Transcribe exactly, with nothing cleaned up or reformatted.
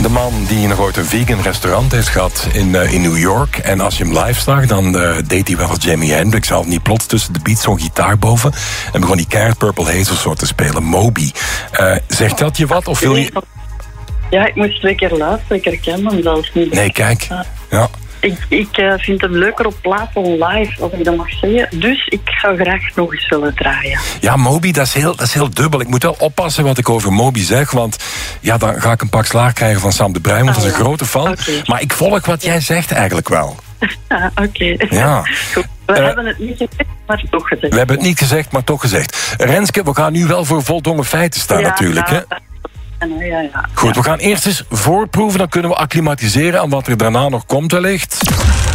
de man die nog ooit een vegan restaurant heeft gehad in, uh, in New York. En als je hem live zag, dan uh, deed hij wel als Jimi Hendrix. Zelf niet plots tussen de beats zo'n gitaar boven. En begon die keihard Purple Haze of zo te spelen. Moby. Uh, zegt dat je wat? Of wil je... Ja, ik moest twee keer luisteren. Ik herken hem zelfs niet. Nee, kijk. Ja. Ik, ik uh, vind hem leuker op plaat dan live, als ik dat mag zeggen. Dus ik ga graag nog eens willen draaien. Ja, Moby, dat is, heel, dat is heel dubbel. Ik moet wel oppassen wat ik over Moby zeg. Want ja, dan ga ik een pak slaag krijgen van Sam de Bruin. Want dat is een grote fan. Okay. Maar ik volg wat jij zegt eigenlijk wel. Ah, oké. Okay. Ja. Goed. We uh, hebben het niet gezegd, maar toch gezegd. We hebben het niet gezegd, maar toch gezegd. Renske, we gaan nu wel voor voldongen feiten staan ja, natuurlijk. Ja, hè? Ja, ja, ja. Goed, we gaan eerst eens voorproeven. Dan kunnen we acclimatiseren aan wat er daarna nog komt wellicht.